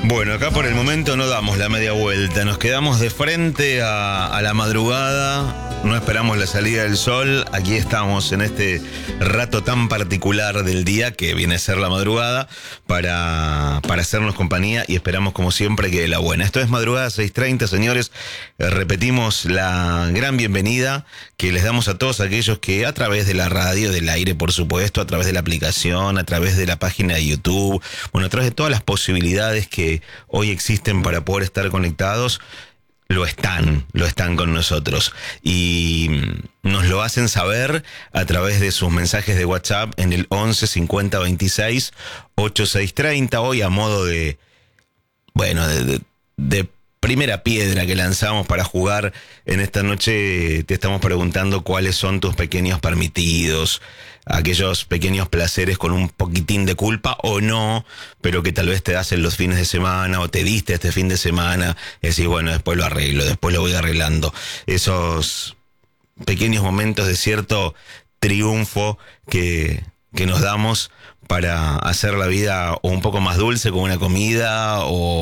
Bueno, acá por el momento no damos la media vuelta, nos quedamos de frente a la madrugada, no esperamos la salida del sol, aquí estamos en este rato tan particular del día que viene a ser la madrugada para hacernos compañía y esperamos como siempre que la buena. Esto es Madrugada 6:30, señores, repetimos la gran bienvenida que les damos a todos aquellos que a través de la radio, del aire por supuesto, a través de la aplicación, a través de la página de YouTube, bueno, a través de todas las posibilidades que hoy existen para poder estar conectados, lo están con nosotros y nos lo hacen saber a través de sus mensajes de WhatsApp en el 11 50 26 8630, hoy a modo de primera piedra que lanzamos para jugar en esta noche. Te estamos preguntando cuáles son tus pequeños permitidos, aquellos pequeños placeres con un poquitín de culpa o no, pero que tal vez te das en los fines de semana o te diste este fin de semana y decís, bueno, después lo arreglo, después lo voy arreglando. Esos pequeños momentos de cierto triunfo que nos damos para hacer la vida o un poco más dulce con una comida o